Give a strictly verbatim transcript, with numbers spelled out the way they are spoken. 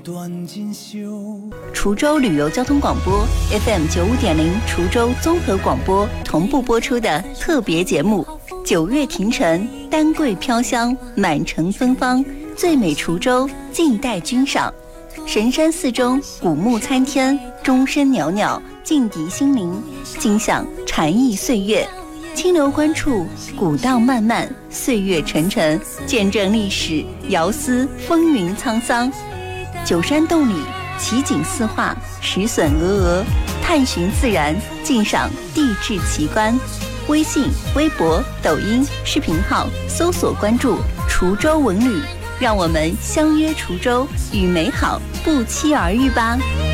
滁州旅游交通广播 F M 九五点零，滁州综合广播同步播出的特别节目《九月庭城，丹桂飘香，满城芬芳，最美滁州，静待君赏》。神山寺中古木参天，钟声袅袅，静涤心灵，尽享禅意岁月。清流关处，古道漫漫，岁月沉沉，见证历史，遥思风云沧桑。九山洞里奇景四画，石笋峨峨，探寻自然，鉴赏地质奇观。微信、微博、抖音视频号搜索关注滁州文旅，让我们相约滁州，与美好不期而遇吧。